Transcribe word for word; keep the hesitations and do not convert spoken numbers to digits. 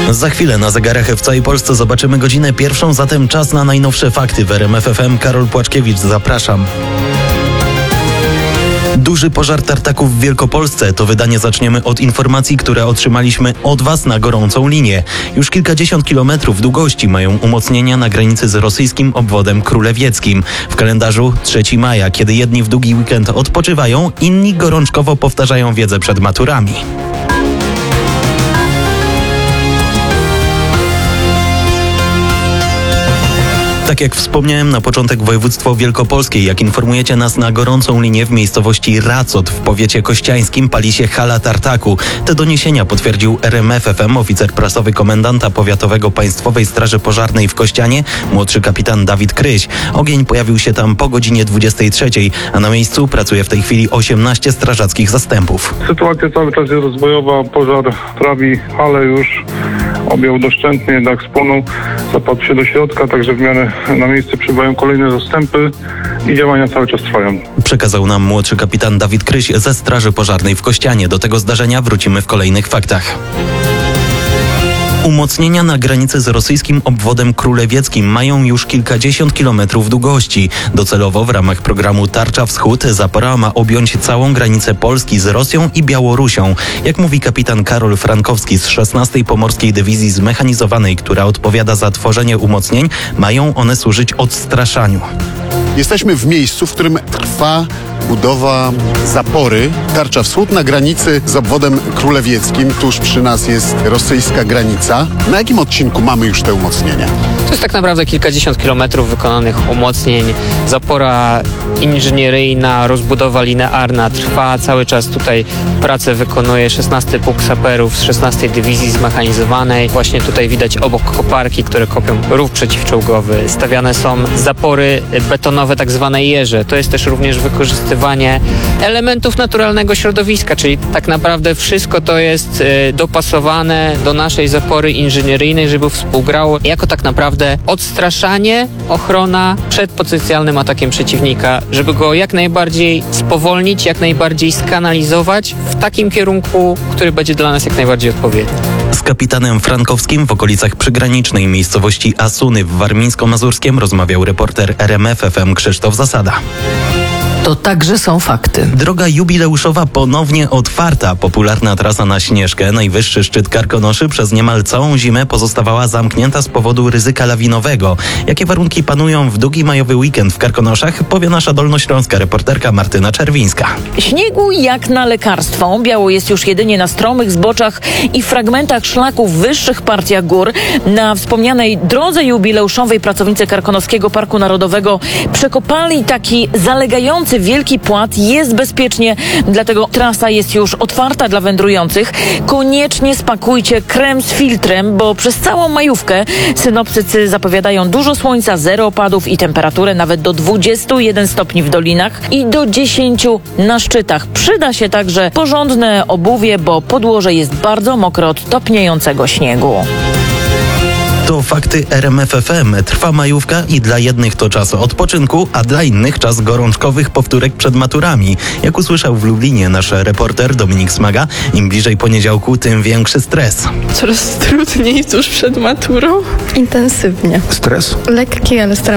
Za chwilę na zegarach w całej Polsce zobaczymy godzinę pierwszą, zatem czas na najnowsze fakty w R M F F M. Karol Płaczkiewicz, zapraszam. Duży pożar tartaków w Wielkopolsce. To wydanie zaczniemy od informacji, które otrzymaliśmy od Was na gorącą linię. Już kilkadziesiąt kilometrów długości mają umocnienia na granicy z rosyjskim obwodem królewieckim. W kalendarzu trzeciego maja, kiedy jedni w długi weekend odpoczywają, inni gorączkowo powtarzają wiedzę przed maturami. Tak jak wspomniałem na początek, województwo wielkopolskie, jak informujecie nas na gorącą linię, w miejscowości Racot w powiecie kościańskim pali się hala tartaku. Te doniesienia potwierdził R M F F M oficer prasowy komendanta powiatowego Państwowej Straży Pożarnej w Kościanie, młodszy kapitan Dawid Kryś. Ogień pojawił się tam po godzinie dwudziestej trzeciej, a na miejscu pracuje w tej chwili osiemnaście strażackich zastępów. Sytuacja cały czas jest rozwojowa, pożar trawi halę już. Objął doszczętnie, dach spłonął, zapadł się do środka, także w miarę na miejsce przybywają kolejne zastępy i działania cały czas trwają. Przekazał nam młodszy kapitan Dawid Kryś ze Straży Pożarnej w Kościanie. Do tego zdarzenia wrócimy w kolejnych faktach. Umocnienia na granicy z rosyjskim obwodem królewieckim mają już kilkadziesiąt kilometrów długości. Docelowo w ramach programu Tarcza Wschód zapora ma objąć całą granicę Polski z Rosją i Białorusią. Jak mówi kapitan Karol Frankowski z szesnastej Pomorskiej Dywizji Zmechanizowanej, która odpowiada za tworzenie umocnień, mają one służyć odstraszaniu. Jesteśmy w miejscu, w którym trwa budowa zapory Tarcza Wschód na granicy z obwodem królewieckim. Tuż przy nas jest rosyjska granica. Na jakim odcinku mamy już te umocnienia? To jest tak naprawdę kilkadziesiąt kilometrów wykonanych umocnień. Zapora inżynieryjna, rozbudowa linearna trwa. Cały czas tutaj pracę wykonuje szesnasty Pułk Saperów z szesnastej Dywizji Zmechanizowanej. Właśnie tutaj widać obok koparki, które kopią rów przeciwczołgowy. Stawiane są zapory betonowe, tak zwane jeże. To jest też również wykorzystywanie elementów naturalnego środowiska, czyli tak naprawdę wszystko to jest y, dopasowane do naszej zapory inżynieryjnej, żeby współgrało jako tak naprawdę odstraszanie, ochrona przed potencjalnym atakiem przeciwnika, żeby go jak najbardziej spowolnić, jak najbardziej skanalizować w takim kierunku, który będzie dla nas jak najbardziej odpowiedni. Z kapitanem Frankowskim w okolicach przygranicznej miejscowości Asuny w Warmińsko-Mazurskiem rozmawiał reporter R M F F M Krzysztof Zasada. To także są fakty. Droga jubileuszowa ponownie otwarta. Popularna trasa na Śnieżkę, najwyższy szczyt Karkonoszy, przez niemal całą zimę pozostawała zamknięta z powodu ryzyka lawinowego. Jakie warunki panują w długi majowy weekend w Karkonoszach, powie nasza dolnośląska reporterka Martyna Czerwińska. Śniegu jak na lekarstwo. Biało jest już jedynie na stromych zboczach i fragmentach szlaków w wyższych partiach gór. Na wspomnianej drodze jubileuszowej pracownicy Karkonoskiego Parku Narodowego przekopali taki zalegający wielki płat. Jest bezpiecznie, dlatego trasa jest już otwarta dla wędrujących. Koniecznie spakujcie krem z filtrem, bo przez całą majówkę synoptycy zapowiadają dużo słońca, zero opadów i temperaturę nawet do dwudziestu jeden stopni w dolinach i do dziesięciu na szczytach. Przyda się także porządne obuwie, bo podłoże jest bardzo mokre od topniejącego śniegu. To fakty R M F F M. Trwa majówka i dla jednych to czas odpoczynku, a dla innych czas gorączkowych powtórek przed maturami. Jak usłyszał w Lublinie nasz reporter Dominik Smaga, im bliżej poniedziałku, tym większy stres. Coraz trudniej tuż przed maturą. Intensywnie. Stres? Lekki, ale staram